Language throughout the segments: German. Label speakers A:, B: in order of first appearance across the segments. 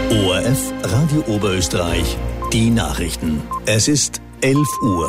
A: ORF Radio Oberösterreich, die Nachrichten. Es ist 11 Uhr.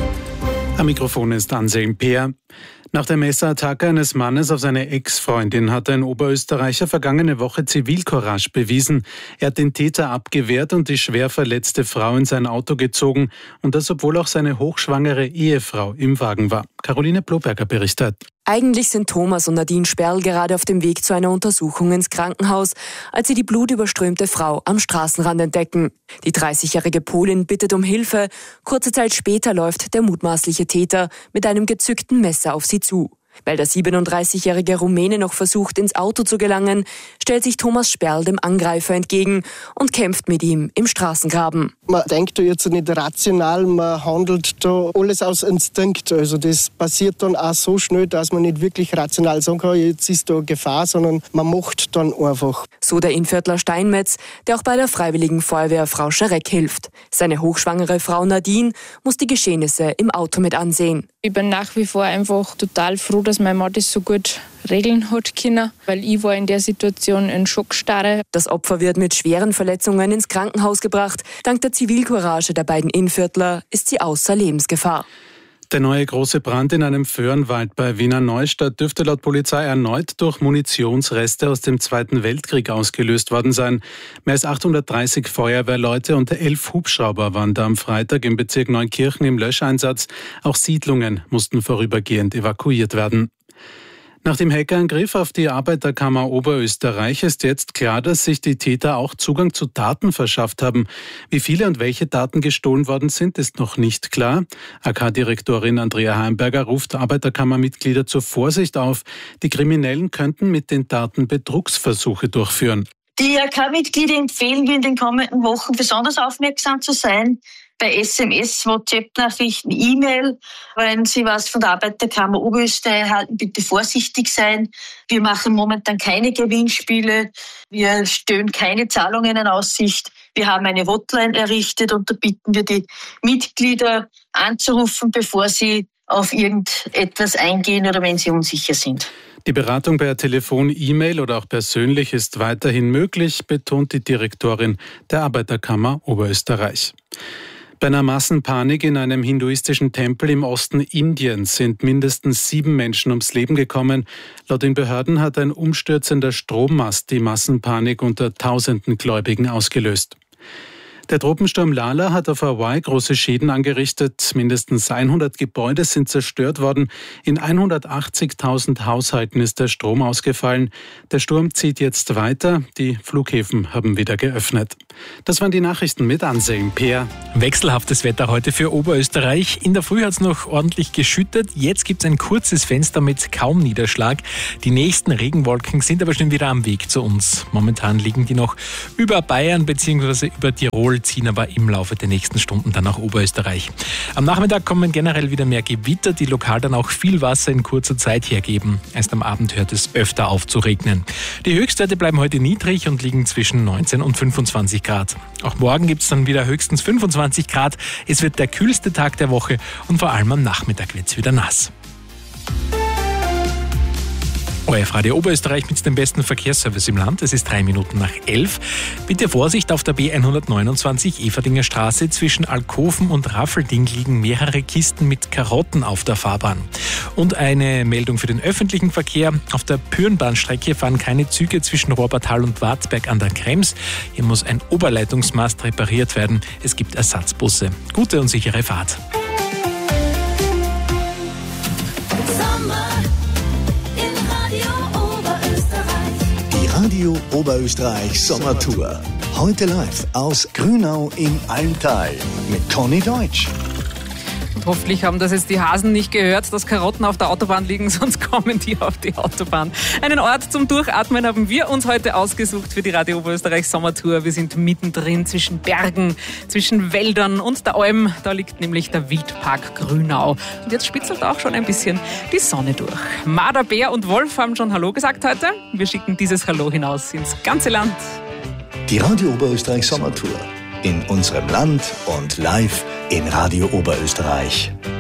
B: Am Mikrofon ist Anselm Peer. Nach der Messerattacke eines Mannes auf seine Ex-Freundin hat ein Oberösterreicher vergangene Woche Zivilcourage bewiesen. Er hat den Täter abgewehrt und die schwer verletzte Frau in sein Auto gezogen. Und das, obwohl auch seine hochschwangere Ehefrau im Wagen war. Caroline Bloberger berichtet.
C: Eigentlich sind Thomas und Nadine Sperl gerade auf dem Weg zu einer Untersuchung ins Krankenhaus, als sie die blutüberströmte Frau am Straßenrand entdecken. Die 30-jährige Polin bittet um Hilfe. Kurze Zeit später läuft der mutmaßliche Täter mit einem gezückten Messer auf sie zu. Weil der 37-jährige Rumäne noch versucht, ins Auto zu gelangen, stellt sich Thomas Sperl dem Angreifer entgegen und kämpft mit ihm im Straßengraben.
D: Man denkt da jetzt nicht rational, man handelt da alles aus Instinkt. Also das passiert dann auch so schnell, dass man nicht wirklich rational sagen kann, jetzt ist da Gefahr, sondern man macht dann einfach.
C: So der Innviertler Steinmetz, der auch bei der Freiwilligen Feuerwehr Frau Scharek hilft. Seine hochschwangere Frau Nadine muss die Geschehnisse im Auto mit ansehen.
E: Ich bin nach wie vor einfach total froh, dass mein Mann das so gut regeln hat können, weil ich war in der Situation in Schockstarre.
C: Das Opfer wird mit schweren Verletzungen ins Krankenhaus gebracht. Dank der Zivilcourage der beiden Innviertler ist sie außer Lebensgefahr.
B: Der neue große Brand in einem Föhrenwald bei Wiener Neustadt dürfte laut Polizei erneut durch Munitionsreste aus dem Zweiten Weltkrieg ausgelöst worden sein. Mehr als 830 Feuerwehrleute und 11 Hubschrauber waren da am Freitag im Bezirk Neukirchen im Löscheinsatz. Auch Siedlungen mussten vorübergehend evakuiert werden. Nach dem Hackerangriff auf die Arbeiterkammer Oberösterreich ist jetzt klar, dass sich die Täter auch Zugang zu Daten verschafft haben. Wie viele und welche Daten gestohlen worden sind, ist noch nicht klar. AK-Direktorin Andrea Heimberger ruft Arbeiterkammermitglieder zur Vorsicht auf. Die Kriminellen könnten mit den Daten Betrugsversuche durchführen.
F: Die AK-Mitglieder empfehlen wir in den kommenden Wochen besonders aufmerksam zu sein. Bei SMS, WhatsApp-Nachrichten, E-Mail. Wenn Sie was von der Arbeiterkammer Oberösterreich erhalten, bitte vorsichtig sein. Wir machen momentan keine Gewinnspiele. Wir stellen keine Zahlungen in Aussicht. Wir haben eine Hotline errichtet und da bitten wir die Mitglieder anzurufen, bevor sie auf irgendetwas eingehen oder wenn sie unsicher sind.
B: Die Beratung per Telefon, E-Mail oder auch persönlich ist weiterhin möglich, betont die Direktorin der Arbeiterkammer Oberösterreich. Bei einer Massenpanik in einem hinduistischen Tempel im Osten Indiens sind mindestens 7 Menschen ums Leben gekommen. Laut den Behörden hat ein umstürzender Strommast die Massenpanik unter tausenden Gläubigen ausgelöst. Der Tropensturm Lala hat auf Hawaii große Schäden angerichtet. Mindestens 100 Gebäude sind zerstört worden. In 180.000 Haushalten ist der Strom ausgefallen. Der Sturm zieht jetzt weiter. Die Flughäfen haben wieder geöffnet. Das waren die Nachrichten mit Anselm Peer.
G: Wechselhaftes Wetter heute für Oberösterreich. In der Früh hat es noch ordentlich geschüttet. Jetzt gibt es ein kurzes Fenster mit kaum Niederschlag. Die nächsten Regenwolken sind aber schon wieder am Weg zu uns. Momentan liegen die noch über Bayern bzw. über Tirol, ziehen aber im Laufe der nächsten Stunden dann nach Oberösterreich. Am Nachmittag kommen generell wieder mehr Gewitter, die lokal dann auch viel Wasser in kurzer Zeit hergeben. Erst am Abend hört es öfter auf zu regnen. Die Höchstwerte bleiben heute niedrig und liegen zwischen 19 und 25 Grad. Auch morgen gibt es dann wieder höchstens 25 Grad. Es wird der kühlste Tag der Woche und vor allem am Nachmittag wird es wieder nass. ORF Radio Oberösterreich mit dem besten Verkehrsservice im Land. Es ist 3 Minuten nach 11. Bitte Vorsicht, auf der B129 Everdinger Straße zwischen Alkoven und Raffelding liegen mehrere Kisten mit Karotten auf der Fahrbahn. Und eine Meldung für den öffentlichen Verkehr. Auf der Pürenbahnstrecke fahren keine Züge zwischen Robertal und Wartberg an der Krems. Hier muss ein Oberleitungsmast repariert werden. Es gibt Ersatzbusse. Gute und sichere Fahrt.
A: Radio Oberösterreich Sommertour. Heute live aus Grünau im Almtal mit Conny Deutsch.
H: Und hoffentlich haben das jetzt die Hasen nicht gehört, dass Karotten auf der Autobahn liegen, sonst kommen die auf die Autobahn. Einen Ort zum Durchatmen haben wir uns heute ausgesucht für die Radio Oberösterreich Sommertour. Wir sind mittendrin zwischen Bergen, zwischen Wäldern und der Alm. Da liegt nämlich der Wildpark Grünau. Und jetzt spitzelt auch schon ein bisschen die Sonne durch. Marder, Bär und Wolf haben schon Hallo gesagt heute. Wir schicken dieses Hallo hinaus ins ganze Land.
A: Die Radio Oberösterreich Sommertour. In unserem Land und live in Radio Oberösterreich.